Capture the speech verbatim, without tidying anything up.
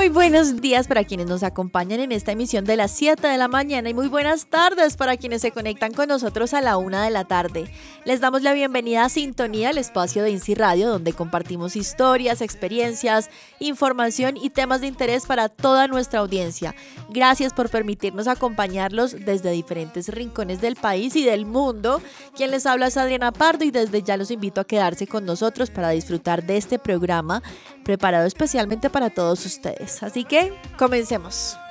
Muy buenos días para quienes nos acompañan en esta emisión de las siete de la mañana y muy buenas tardes para quienes se conectan con nosotros a la una de la tarde. Les damos la bienvenida a Sintonía, el espacio de INSI Radio, donde compartimos historias, experiencias, información y temas de interés para toda nuestra audiencia. Gracias por permitirnos acompañarlos desde diferentes rincones del país y del mundo. Quien les habla es Adriana Pardo y desde ya los invito a quedarse con nosotros para disfrutar de este programa preparado especialmente para todos ustedes. Así que comencemos.